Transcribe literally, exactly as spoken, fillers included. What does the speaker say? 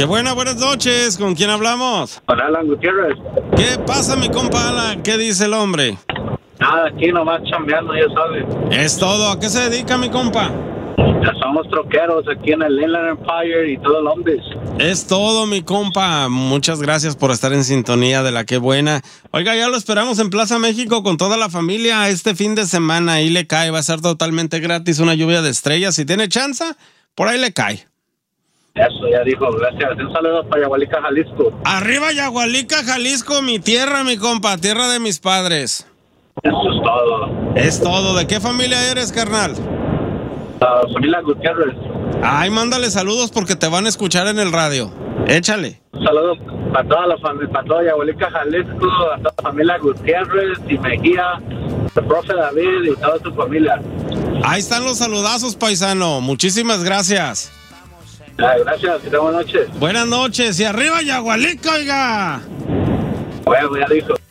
Qué buena, buenas noches. ¿Con quién hablamos? Con Alan Gutiérrez. ¿Qué pasa, mi compa Alan? ¿Qué dice el hombre? Nada, aquí nomás chambeando, ya sabes. Es todo. ¿A qué se dedica, mi compa? Ya somos troqueros aquí en el Inland Empire y todo el hombres. Es todo, mi compa. Muchas gracias por estar en sintonía de la Qué Buena. Oiga, ya lo esperamos en Plaza México con toda la familia este fin de semana. Ahí le cae, va a ser totalmente gratis, una lluvia de estrellas. Si tiene chance, por ahí le cae. Eso ya dijo, gracias. Un saludo para Yagualica, Jalisco. Arriba Yagualica, Jalisco, mi tierra, mi compa, tierra de mis padres. Eso es todo. Es todo. ¿De qué familia eres, carnal? Uh, familia Gutiérrez. Ay, mándale saludos porque te van a escuchar en el radio. Échale. Un saludo para toda la familia, para toda Yagualica, Jalisco, a toda la familia Gutiérrez y Mejía, el profe David y toda su familia. Ahí están los saludazos, paisano. Muchísimas gracias. Ah, gracias, que tengan buenas noches. Buenas noches y arriba Yagualica, oiga. Bueno, ya dijo.